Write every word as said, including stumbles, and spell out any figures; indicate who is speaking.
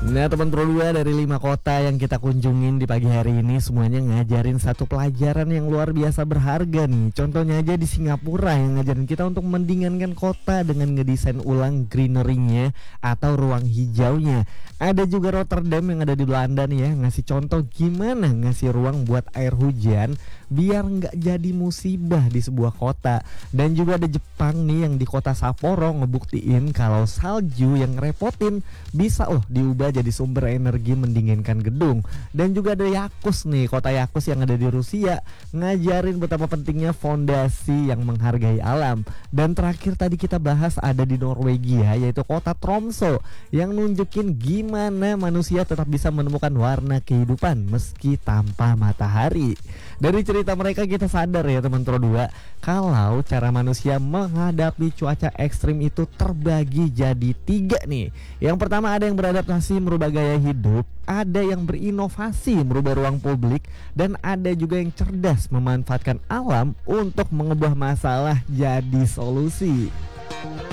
Speaker 1: Nah teman Pro dua, dari lima kota yang kita kunjungin di pagi hari ini semuanya ngajarin satu pelajaran yang luar biasa berharga nih. Contohnya aja di Singapura yang ngajarin kita untuk mendingankan kota dengan ngedesain ulang greenery-nya atau ruang hijaunya. Ada juga Rotterdam yang ada di Belanda nih ya, ngasih contoh gimana ngasih ruang buat air hujan biar nggak jadi musibah di sebuah kota. Dan juga ada Jepang nih yang di kota Sapporo ngebuktiin kalau salju yang ngerepotin bisa loh diubah jadi sumber energi mendinginkan gedung. Dan juga ada Yakus nih, kota Yakus yang ada di Rusia, ngajarin betapa pentingnya fondasi yang menghargai alam. Dan terakhir tadi kita bahas ada di Norwegia, yaitu kota Tromso, yang nunjukin gimana manusia tetap bisa menemukan warna kehidupan meski tanpa matahari. Dari cerita mereka kita sadar ya teman Pro dua, kalau cara manusia menghadapi cuaca ekstrim itu terbagi jadi tiga nih. Yang pertama ada yang beradaptasi merubah gaya hidup, ada yang berinovasi merubah ruang publik, dan ada juga yang cerdas memanfaatkan alam untuk mengubah masalah jadi solusi.